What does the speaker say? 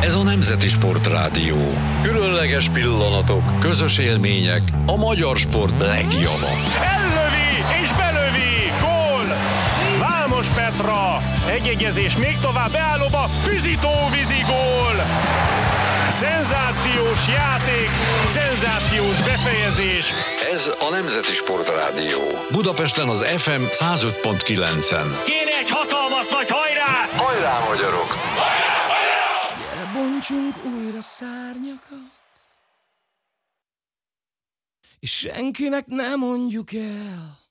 Ez a Nemzeti Sportrádió. Különleges pillanatok, közös élmények, a magyar sport legjobbja. Ellövi és belövi! Gól! Vámos Petra! Egyegyezés még tovább beállóba, Füzitó-vízi gól! Szenzációs játék, szenzációs befejezés. Ez a Nemzeti Sportrádió. Budapesten az FM 105.9-en. Kéne egy hatalmas nagy hajrá! Hajrá, magyarok! Hajrá, hajrá! Gyere, bontsunk újra szárnyakat, és senkinek ne mondjuk el,